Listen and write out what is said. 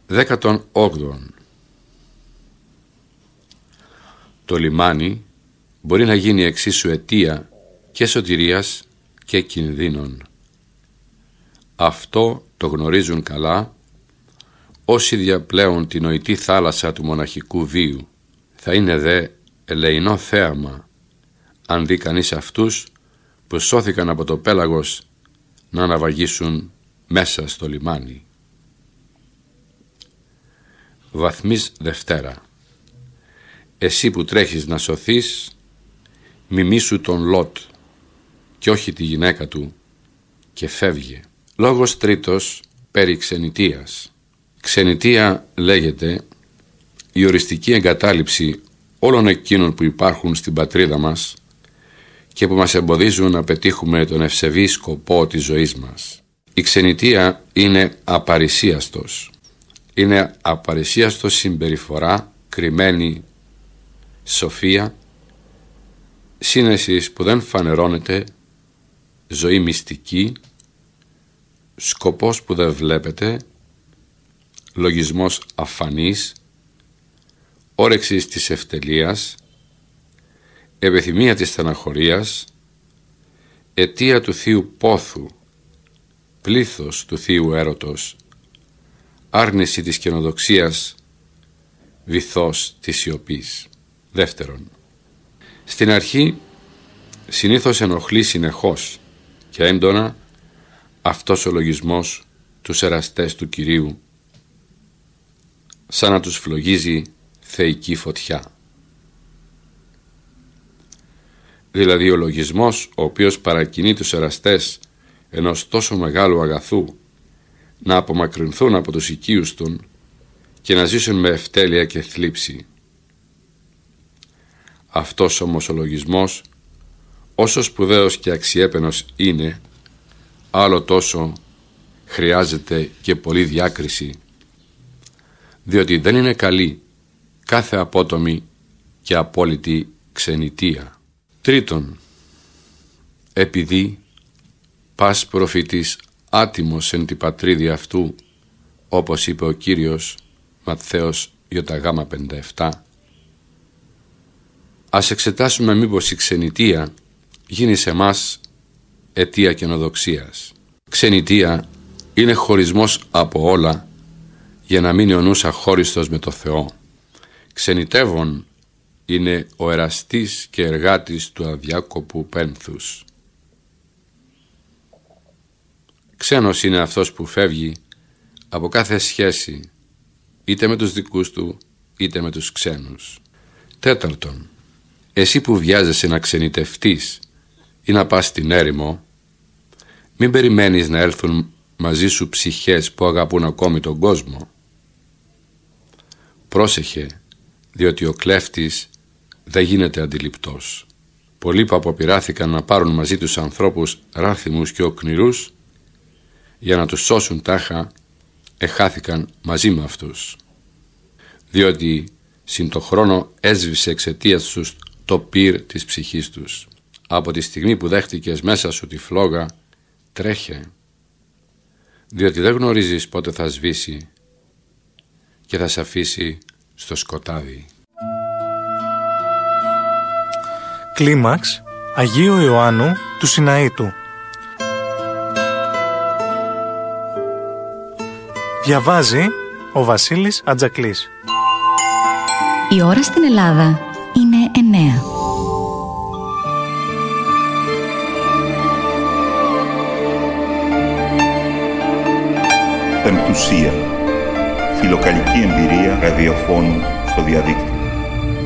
18. Το λιμάνι μπορεί να γίνει εξίσου αιτία και σωτηρίας και κινδύνων. Αυτό το γνωρίζουν καλά όσοι διαπλέουν την νοητή θάλασσα του μοναχικού βίου. Θα είναι δε ελεεινό θέαμα αν δει κανείς αυτούς που σώθηκαν από το πέλαγος να αναβαγίσουν μέσα στο λιμάνι. Βαθμής Δευτέρα. Εσύ που τρέχεις να σωθείς, μιμήσου τον Λότ και όχι τη γυναίκα του και φεύγε. Λόγος τρίτος περί ξενιτείας. Ξενιτεία λέγεται η οριστική εγκατάλειψη όλων εκείνων που υπάρχουν στην πατρίδα μας και που μας εμποδίζουν να πετύχουμε τον ευσεβή σκοπό της ζωής μας. Η ξενιτεία είναι απαρισίαστος. Είναι απαρισίαστος συμπεριφορά, κρυμμένη σοφία, σύνεσης που δεν φανερώνεται, ζωή μυστική, σκοπός που δεν βλέπετε, λογισμός αφανής, όρεξης της ευτελείας, επιθυμία της στεναχωρίας, αιτία του θείου πόθου, πλήθος του θείου έρωτος, άρνηση της καινοδοξίας, βυθός της σιωπής. Δεύτερον, στην αρχή συνήθως ενοχλεί συνεχώς και έντονα αυτός ο λογισμός τους εραστές του Κυρίου, σαν να τους φλογίζει θεϊκή φωτιά. Δηλαδή ο λογισμός ο οποίος παρακινεί τους εραστές ενός τόσο μεγάλου αγαθού να απομακρυνθούν από τους οικείους των και να ζήσουν με ευτέλεια και θλίψη. Αυτός όμως ο λογισμός, όσο σπουδαίος και αξιέπαινος είναι, άλλο τόσο χρειάζεται και πολλή διάκριση, διότι δεν είναι καλή κάθε απότομη και απόλυτη ξενιτεία. Τρίτον, επειδή πας προφητής άτιμος εν τη πατρίδη αυτού, όπως είπε ο Κύριος Ματθαίος Ιωταγάμα 57, ας εξετάσουμε μήπως η ξενιτεία γίνει σε μας αιτία καινοδοξίας. Ξενιτεία είναι χωρισμός από όλα για να μείνει ο νους αχώριστος με το Θεό. Ξενιτεύων είναι ο εραστής και εργάτης του αδιάκοπου πένθους. Ξένος είναι αυτός που φεύγει από κάθε σχέση, είτε με τους δικούς του είτε με τους ξένους. Τέταρτον, εσύ που βιάζεσαι να ξενιτευτείς ή να πας στην έρημο, μην περιμένεις να έλθουν μαζί σου ψυχές που αγαπούν ακόμη τον κόσμο. Πρόσεχε, διότι ο κλέφτης δεν γίνεται αντιληπτός. Πολλοί που αποπειράθηκαν να πάρουν μαζί τους ανθρώπους ράθιμους και οκνηρούς για να τους σώσουν τάχα, εχάθηκαν μαζί με αυτούς. Διότι συν το χρόνο έσβησε εξαιτίας τους το πυρ της ψυχής τους. Από τη στιγμή που δέχτηκες μέσα σου τη φλόγα, τρέχε, διότι δεν γνωρίζεις πότε θα σβήσει και θα σε αφήσει στο σκοτάδι. Κλίμαξ Αγίου Ιωάννου του Σιναήτου. Διαβάζει ο Βασίλης Ατζακλής. Η ώρα στην Ελλάδα είναι 9. Πεμπτουσία. Φιλοκαλική εμπειρία ραδιοφώνου στο διαδίκτυο.